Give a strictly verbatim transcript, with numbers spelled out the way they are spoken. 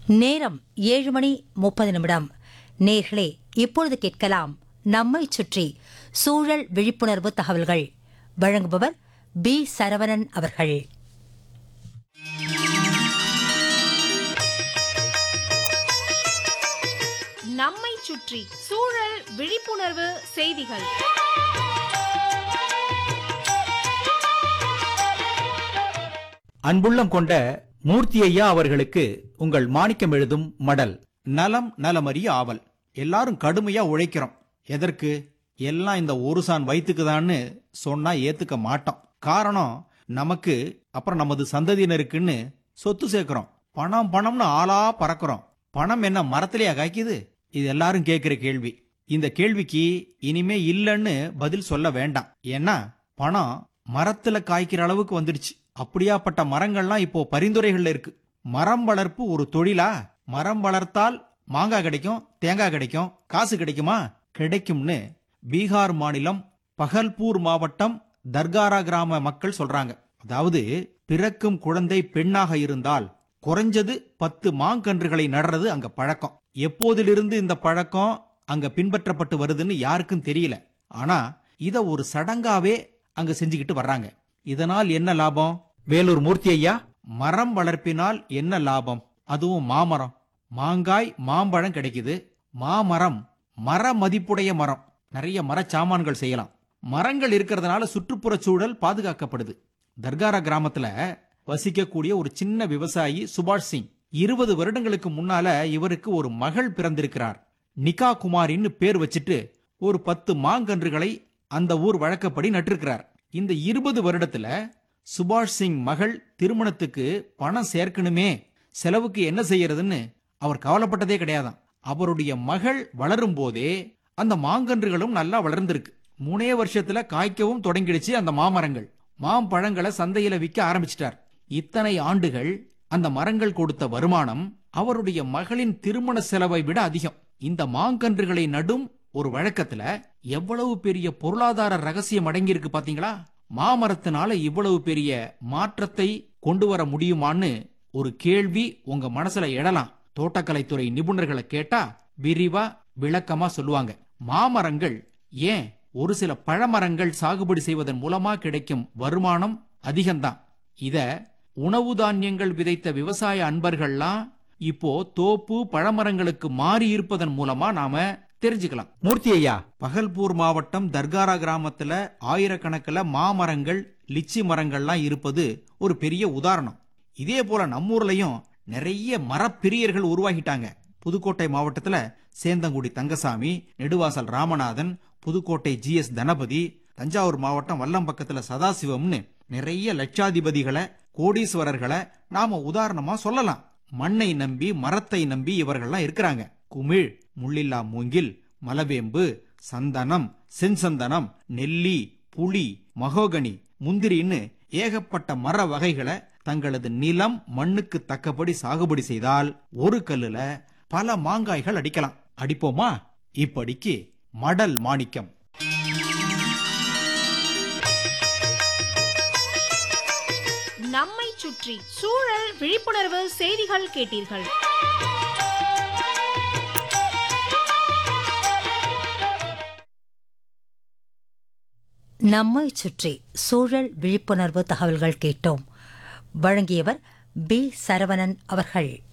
நேரம் ஏழு மணி முப்பது நிமிடம். நேர்களே, இப்பொழுது கேட்கலாம் நம்மை சுற்றி சூழல் விழிப்புணர்வு தகவல்கள். வழங்குபவர் பி சரவணன் அவர்கள். நம்மை சுற்றி சூழல் விழிப்புணர்வு செய்திகள். அன்புள்ளம் கொண்ட மூர்த்தி ஐயா அவர்களுக்கு உங்கள் மாணிக்கம் எழுதும் மடல். நலம் நலமறிய ஆவல். எல்லாரும் கடுமையா உழைக்கிறோம். எதற்கு? எல்லாம் இந்த ஒரு சான் வயிற்றுக்குதான்னு சொன்னா ஏத்துக்க மாட்டோம். காரணம், நமக்கு அப்புறம் நமது சந்ததியினருக்குன்னு சொத்து சேர்க்கிறோம். பணம் பணம்னு ஆளா பறக்கிறோம். பணம் என்ன மரத்திலேயா காய்க்குது? இது எல்லாரும் கேட்கிற கேள்வி. இந்த கேள்விக்கு இனிமே இல்லைன்னு பதில் சொல்ல வேண்டாம். ஏன்னா பணம் மரத்துல காய்க்கிற அளவுக்கு வந்துடுச்சு. அப்படியாப்பட்ட மரங்கள்லாம் இப்போ பரிந்துரைகள்ல இருக்கு. மரம் வளர்ப்பு ஒரு தொழிலா? மரம் வளர்த்தால் மாங்காய் கிடைக்கும், தேங்காய் கிடைக்கும், காசு கிடைக்குமா? கிடைக்கும்னு பீகார் மாநிலம் பகல்பூர் மாவட்டம் தர்காரா கிராம மக்கள் சொல்றாங்க. அதாவது பிறக்கும் குழந்தை பெண்ணாக இருந்தால் குறைஞ்சது பத்து மாங்கன்றுகளை நடுறது அங்க பழக்கம். எப்போதிலிருந்து இந்த பழக்கம் அங்க பின்பற்றப்பட்டு வருதுன்னு யாருக்கும் தெரியல. ஆனா இத ஒரு சடங்காவே அங்க செஞ்சுக்கிட்டு வர்றாங்க. இதனால் என்ன லாபம்? வேலூர் மூர்த்தி ஐயா, மரம் வளர்ப்பினால் என்ன லாபம்? அதுவும் மாமரம். மாங்காய் மாம்பழம் கிடைக்குது. மாமரம் மர மதிப்புடைய மரம். நிறைய மரச்சாமான்கள் செய்யலாம். மரங்கள் இருக்கிறதுனால சுற்றுப்புற சூழல் பாதுகாக்கப்படுது. தர்காரா கிராமத்துல வசிக்கக்கூடிய ஒரு சின்ன விவசாயி சுபாஷ் சிங், இருபது வருடங்களுக்கு முன்னால இவருக்கு ஒரு மகள் பிறந்திருக்கிறார். நிகா குமாரின்னு பேர் வச்சுட்டு ஒரு பத்து மாங்கன்றுகளை அந்த ஊர் வழக்கப்படி நட்டிருக்கிறார். இந்த இருபது வருடத்துல சுபாஷ் சிங் மகள் திருமணத்துக்கு பணம் சேர்க்கணுமே, செலவுக்கு என்ன செய்யறதுன்னு அவர் கவலைப்பட்டதே கிடையாதான். அவருடைய மகள் வளரும் போதே அந்த மாங்கன்றுகளும் நல்லா வளர்ந்திருக்கு. மூணே வருஷத்துல காய்க்கவும் தொடங்கிடுச்சு அந்த மாமரங்கள். மாம்பழங்களை சந்தையில விற்க ஆரம்பிச்சிட்டார். இத்தனை ஆண்டுகள் அந்த மரங்கள் கொடுத்த வருமானம் அவருடைய மகளின் திருமண செலவை விட அதிகம். இந்த மாங்கன்றுகளை நடும் ஒரு வழக்கத்துல எவ்வளவு பெரிய பொருளாதார ரகசியம் அடங்கியிருக்கு பாத்தீங்களா? மாமரத்தினால இவ்வளவு பெரிய மாற்றத்தை கொண்டு வர முடியுமான்னு ஒரு கேள்வி உங்க மனசுல எழலாம். தோட்டக்கலைத்துறை நிபுணர்களை கேட்டா விரிவா விளக்கமா சொல்லுவாங்க. மாமரங்கள் ஏன் ஒரு சில பழமரங்கள் சாகுபடி செய்வதன் மூலமா கிடைக்கும் வருமானம் அதிகம்தான். இத உணவு தானியங்கள் விதைத்த விவசாய அன்பர்கள்லாம் இப்போ தோப்பு பழமரங்களுக்கு மாறி இருப்பதன் மூலமா நாம தெரிஞ்சுக்கலாம். மூர்த்தி ஐயா, பகல்பூர் மாவட்டம் தர்காரா கிராமத்துல ஆயிரக்கணக்கில் மாமரங்கள், லிச்சி மரங்கள்லாம் இருப்பது ஒரு பெரிய உதாரணம். இதே போல நம்மூர்லயும் நிறைய மரப்பிரியர்கள் உருவாகிட்டாங்க. புதுக்கோட்டை மாவட்டத்துல சேந்தங்குடி தங்கசாமி, நெடுவாசல் ராமநாதன், புதுக்கோட்டை ஜி எஸ் தனபதி, தஞ்சாவூர் மாவட்டம் வல்லம்பக்கத்துல சதாசிவம்னு நிறைய லட்சாதிபதிகளை, கோடீஸ்வரர்களை நாம உதாரணமா சொல்லலாம். மண்ணை நம்பி மரத்தை நம்பி இவர்கள்லாம் இருக்கிறாங்க. குமிழ், முள்ளில்லா மூங்கில், மலவேம்பு, சந்தனம், செஞ்சந்தனம், நெல்லி, புளி, மகோகனி, முந்திரின்னு ஏகப்பட்ட மர வகைகளை தங்களது நிலம் மண்ணுக்கு தக்கபடி சாகுபடி செய்தால் ஒரு கல்லுல பல மாங்காய்கள் அடிக்கலாம். அடிப்போமா? இப்படிக்கு மடல் மாணிக்கம். நம்மை சுற்றி சூழல் விழிப்புணர்வு செய்திகள் கேட்டீர்கள். நம்மை சுற்றி சூழல் விழிப்புணர்வு தகவல்கள் கேட்டோம். வழங்கியவர் பி சரவணன் அவர்கள்.